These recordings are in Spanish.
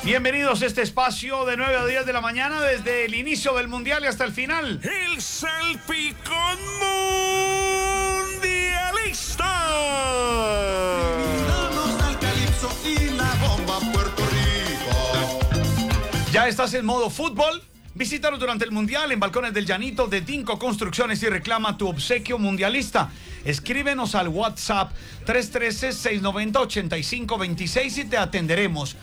Bienvenidos a este espacio de 9 a 10 de la mañana, desde el inicio del Mundial y hasta el final. El Salpicón Mundialista. Al calipso y la bomba Puerto Rico. ¿Ya estás en modo fútbol? Visítanos durante el Mundial en Balcones del Llanito de Dinco Construcciones y reclama tu obsequio mundialista. Escríbenos al WhatsApp 313-690-8526 y te atenderemos.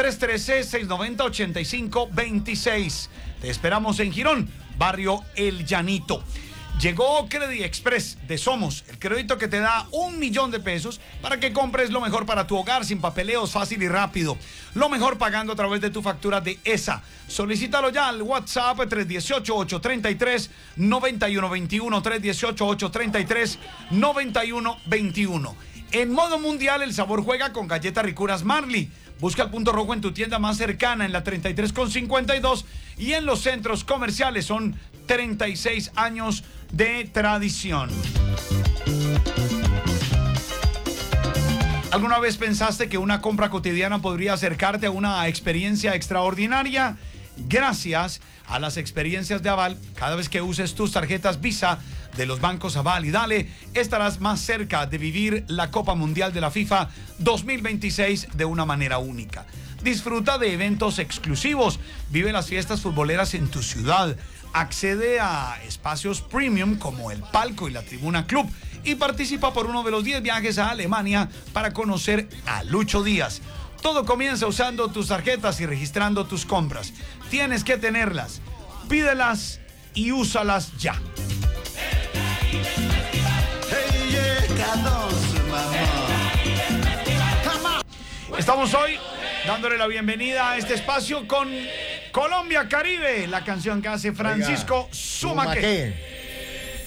313-690-8526. Te esperamos en Girón, barrio El Llanito. Llegó Credit Express de Somos, el crédito que te da 1 millón de pesos para que compres lo mejor para tu hogar sin papeleos, fácil y rápido. Lo mejor pagando a través de tu factura de ESA. Solicítalo ya al WhatsApp 318-833-9121, 318-833-9121. En modo mundial, el sabor juega con galletas Ricuras Marley. Busca el punto rojo en tu tienda más cercana, en la 33 con 52, y en los centros comerciales. Son 36 años de tradición. ¿Alguna vez pensaste que una compra cotidiana podría acercarte a una experiencia extraordinaria? Gracias a las experiencias de Aval, cada vez que uses tus tarjetas Visa de los bancos Aval y Dale, estarás más cerca de vivir la Copa Mundial de la FIFA 2026 de una manera única. Disfruta de eventos exclusivos, vive las fiestas futboleras en tu ciudad, accede a espacios premium como el palco y la tribuna club y participa por uno de los 10 viajes a Alemania para conocer a Lucho Díaz. Todo comienza usando tus tarjetas y registrando tus compras. Tienes que tenerlas, pídelas y úsalas ya. Estamos hoy dándole la bienvenida a este espacio con Colombia Caribe, la canción que hace Francisco Sumaque.